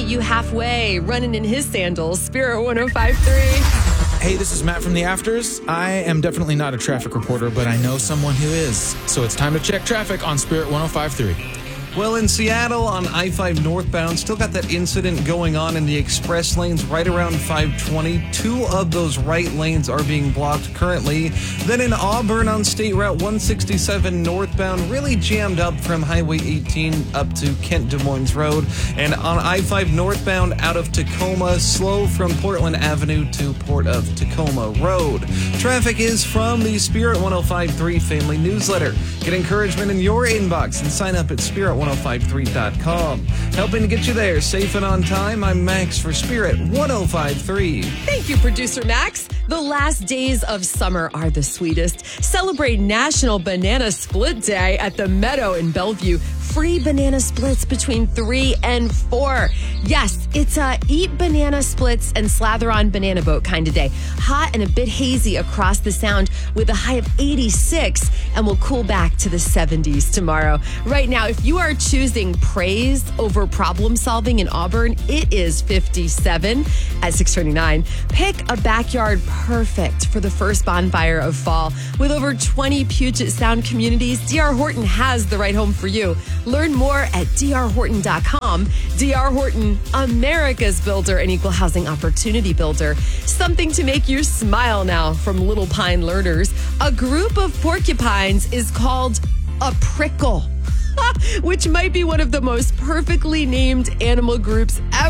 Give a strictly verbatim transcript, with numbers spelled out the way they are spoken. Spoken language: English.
you halfway, running in his sandals. Spirit one oh five point three. Hey, this is Matt from the Afters. I am definitely not a traffic reporter, but I know someone who is. So it's time to check traffic on Spirit one oh five point three. Well, in Seattle on I five northbound, still got that incident going on in the express lanes right around five twenty. Two of those right lanes are being blocked currently. Then in Auburn on State Route one sixty-seven northbound, really jammed up from Highway eighteen up to Kent Des Moines Road. And on I five northbound out of Tacoma, slow from Portland Avenue to Port of Tacoma Road. Traffic is from the Spirit one oh five point three Family Newsletter. Get encouragement in your inbox and sign up at Spirit one oh five point three dot com. Helping to get you there safe and on time, I'm Max for Spirit one oh five point three. Thank you, producer Max. The last days of summer are the sweetest. Celebrate National Banana Split Day at the Meadow in Bellevue. Free banana splits between three and four. Yes, it's a eat banana splits and slather on banana boat kind of day. Hot and a bit hazy across the sound with a high of eighty-six, and we'll cool back to the seventies tomorrow. Right now, if you are choosing praise over problem solving in Auburn, it is fifty-seven at six twenty-nine. Pick a backyard perfect for the first bonfire of fall. With over twenty Puget Sound communities, D R Horton has the right home for you. Learn more at d r horton dot com. D R Horton, America's builder and equal housing opportunity builder. Something to make you smile now from Little Pine learners. A group of porcupines is called a prickle, which might be one of the most perfectly named animal groups ever.